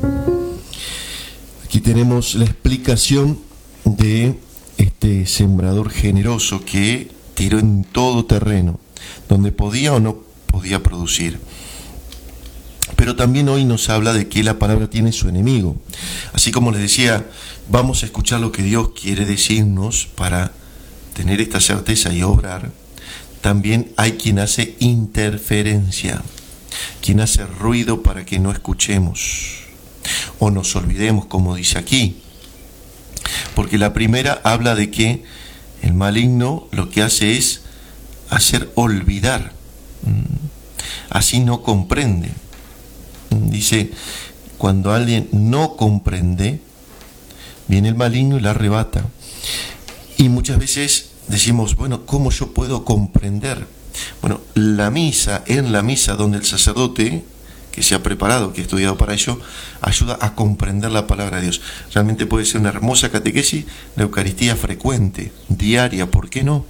Aquí tenemos la explicación de este sembrador generoso que tiró en todo terreno, donde podía o no podía producir. Pero también hoy nos habla de que la palabra tiene su enemigo. Así como les decía, vamos a escuchar lo que Dios quiere decirnos para tener esta certeza y obrar. También hay quien hace interferencia, quien hace ruido para que no escuchemos o nos olvidemos, como dice aquí. Porque la primera habla de que el maligno lo que hace es hacer olvidar, así no comprende. Dice, cuando alguien no comprende, viene el maligno y la arrebata. Y muchas veces decimos, bueno, ¿cómo yo puedo comprender? Bueno, en la misa donde el sacerdote, que se ha preparado, que ha estudiado para ello, ayuda a comprender la palabra de Dios. Realmente puede ser una hermosa catequesis, la Eucaristía frecuente, diaria, ¿por qué no?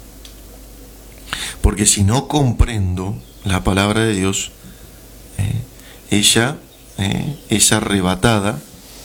Porque si no comprendo la palabra de Dios, ella es arrebatada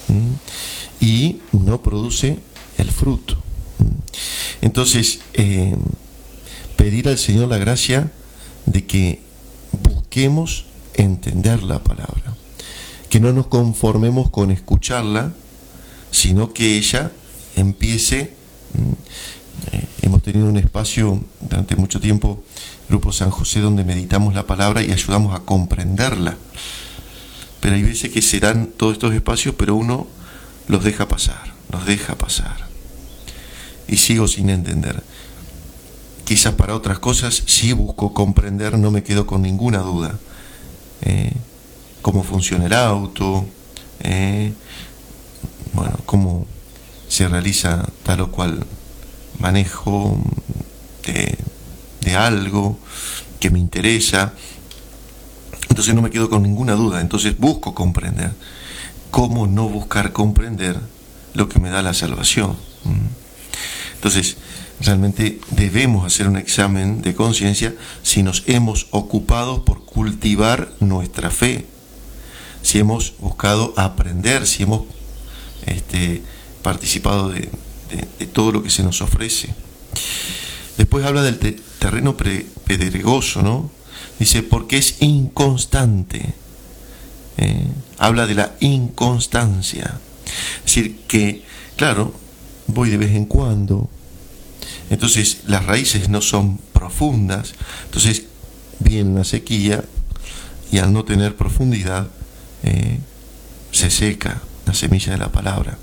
y no produce el fruto. Entonces, pedir al Señor la gracia de que busquemos entender la palabra, que no nos conformemos con escucharla, sino que ella empiece. Hemos tenido un espacio durante mucho tiempo, Grupo San José, donde meditamos la palabra y ayudamos a comprenderla. Pero hay veces que se dan todos estos espacios, pero uno los deja pasar. Y sigo sin entender. Quizás para otras cosas sí busco comprender, no me quedo con ninguna duda. Cómo funciona el auto, cómo se realiza tal o cual manejo de algo que me interesa. Entonces no me quedo con ninguna duda, entonces busco comprender. ¿Cómo no buscar comprender lo que me da la salvación? Entonces, realmente debemos hacer un examen de conciencia si nos hemos ocupado por cultivar nuestra fe, si hemos buscado aprender, si hemos participado de todo lo que se nos ofrece. Después habla del terreno pedregoso, ¿no? Dice, porque es inconstante. Habla de la inconstancia. Es decir, que, claro, voy de vez en cuando. Entonces, las raíces no son profundas. Entonces, viene una sequía y al no tener profundidad, se seca la semilla de la palabra.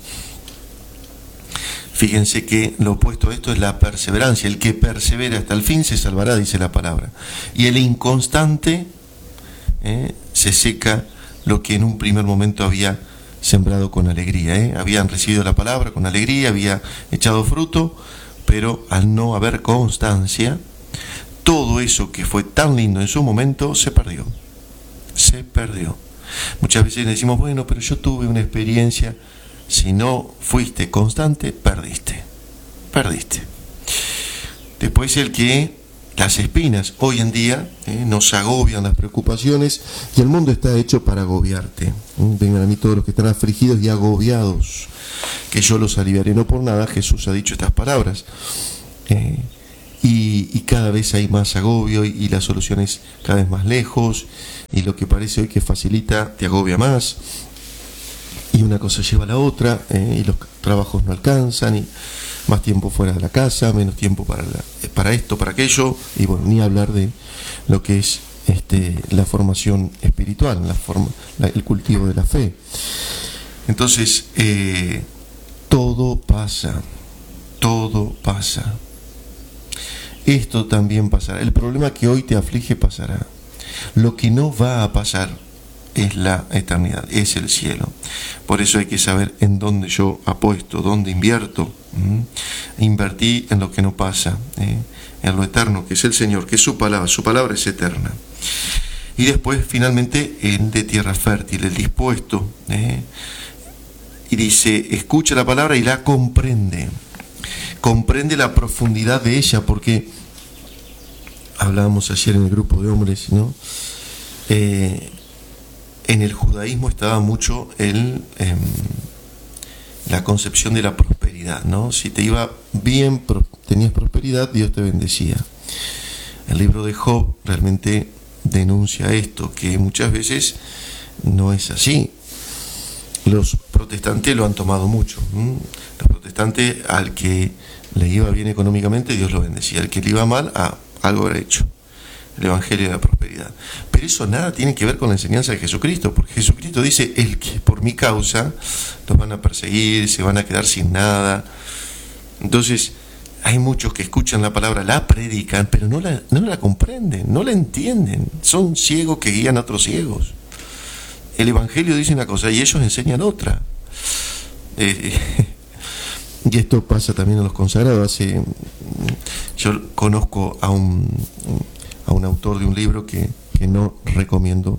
Fíjense que lo opuesto a esto es la perseverancia. El que persevera hasta el fin se salvará, dice la palabra. Y el inconstante se seca lo que en un primer momento había sembrado con alegría. Habían recibido la palabra con alegría, había echado fruto, pero al no haber constancia, todo eso que fue tan lindo en su momento se perdió. Muchas veces decimos, bueno, pero yo tuve una experiencia. Si no fuiste constante, perdiste. Después las espinas, hoy en día nos agobian las preocupaciones y el mundo está hecho para agobiarte. Vengan a mí todos los que están afligidos y agobiados, que yo los aliviaré. No por nada Jesús ha dicho estas palabras. Y cada vez hay más agobio y la solución es cada vez más lejos, y lo que parece hoy que facilita te agobia más. Y una cosa lleva a la otra, y los trabajos no alcanzan, y más tiempo fuera de la casa, menos tiempo para esto, para aquello, y bueno, ni hablar de lo que es la formación espiritual, el cultivo de la fe. Entonces, todo pasa. Esto también pasará. El problema que hoy te aflige pasará. Lo que no va a pasar es la eternidad, es el cielo. Por eso hay que saber en dónde yo apuesto, dónde invierto. Invertí en lo que no pasa, en lo eterno, que es el Señor, que es su palabra es eterna. Y después, finalmente, en de tierra fértil, el dispuesto. Y dice, escucha la palabra y la comprende. Comprende la profundidad de ella, porque hablábamos ayer en el grupo de hombres, ¿no? en el judaísmo estaba mucho la concepción de la prosperidad, ¿no? Si te iba bien, tenías prosperidad, Dios te bendecía. El libro de Job realmente denuncia esto, que muchas veces no es así. Los protestantes lo han tomado mucho. Los protestantes, al que le iba bien económicamente, Dios lo bendecía. Al que le iba mal, algo habrá hecho. El evangelio de la prosperidad. Pero eso nada tiene que ver con la enseñanza de Jesucristo, porque Jesucristo dice: el que por mi causa los van a perseguir, se van a quedar sin nada. Entonces, hay muchos que escuchan la palabra, la predican, pero no la comprenden, no la entienden. Son ciegos que guían a otros ciegos. El evangelio dice una cosa y ellos enseñan otra. Y esto pasa también a los consagrados. Yo conozco a un autor de un libro que no recomiendo,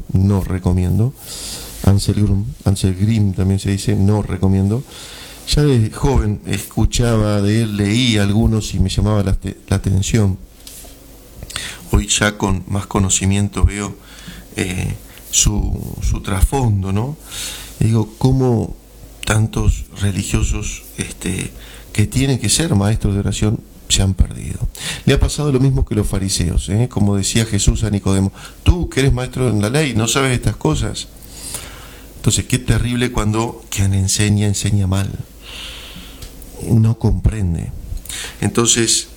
Ansel Grimm también se dice, no recomiendo. Ya de joven escuchaba de él, leía algunos y me llamaba la atención. Hoy ya con más conocimiento veo su trasfondo, ¿no? Y digo, cómo tantos religiosos que tienen que ser maestros de oración se han perdido. Le ha pasado lo mismo que los fariseos, como decía Jesús a Nicodemo: tú que eres maestro en la ley, no sabes estas cosas. Entonces, qué terrible cuando quien enseña mal, no comprende. Entonces,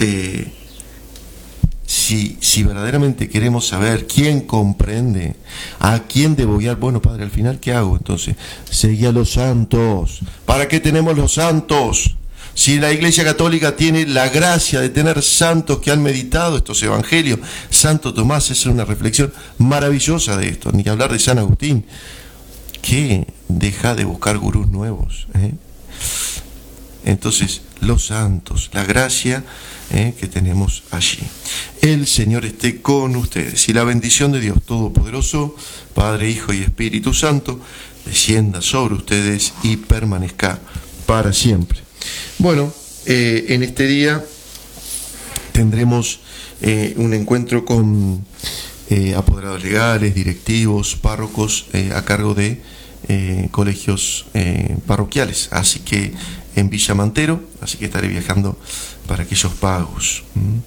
si verdaderamente queremos saber quién comprende, a quién debo guiar, bueno, Padre, al final, ¿qué hago? Entonces, seguí a los santos. ¿Para qué tenemos los santos? Si la Iglesia Católica tiene la gracia de tener santos que han meditado estos evangelios. Santo Tomás es una reflexión maravillosa de esto, ni que hablar de San Agustín, que deja de buscar gurús nuevos. Entonces, los santos, la gracia que tenemos allí. El Señor esté con ustedes y la bendición de Dios Todopoderoso, Padre, Hijo y Espíritu Santo, descienda sobre ustedes y permanezca para siempre. Bueno, en este día tendremos un encuentro con apoderados legales, directivos, párrocos a cargo de colegios parroquiales, así que en Villa Mantero, así que estaré viajando para aquellos pagos.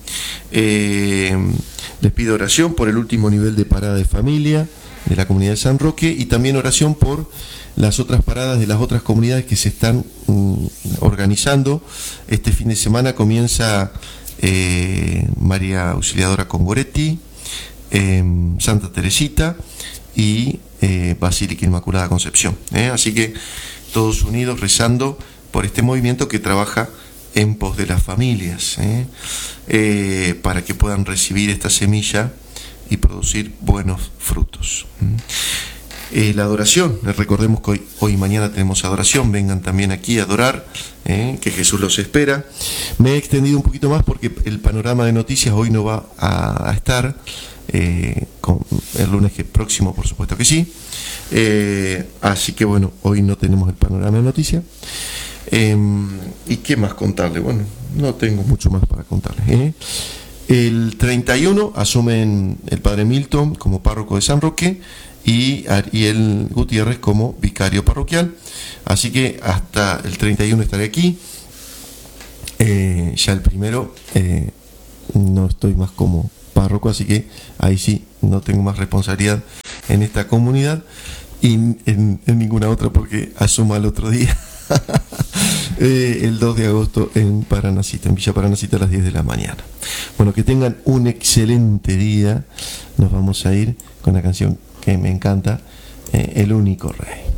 Les pido oración por el último nivel de parada de familia de la comunidad de San Roque y también oración por las otras paradas de las otras comunidades que se están organizando. Este fin de semana comienza María Auxiliadora Congoretti, Santa Teresita y Basílica Inmaculada Concepción. Así que todos unidos rezando por este movimiento que trabaja en pos de las familias, para que puedan recibir esta semilla y producir buenos frutos. La adoración, recordemos que hoy y mañana tenemos adoración, vengan también aquí a adorar, que Jesús los espera. Me he extendido un poquito más porque el panorama de noticias hoy no va a estar, con el lunes próximo por supuesto que sí, así que bueno, hoy no tenemos el panorama de noticias. ¿Y qué más contarle? Bueno, no tengo mucho más para contarles. El 31 asumen el Padre Milton como párroco de San Roque y Ariel Gutiérrez como vicario parroquial, así que hasta el 31 estaré aquí. Ya el primero no estoy más como párroco, así que ahí sí no tengo más responsabilidad en esta comunidad y en ninguna otra, porque asumo al otro día. El 2 de agosto en Paranacita, en Villa Paranacita, a las 10 de la mañana. Bueno, que tengan un excelente día. Nos vamos a ir con la canción que me encanta, El único rey.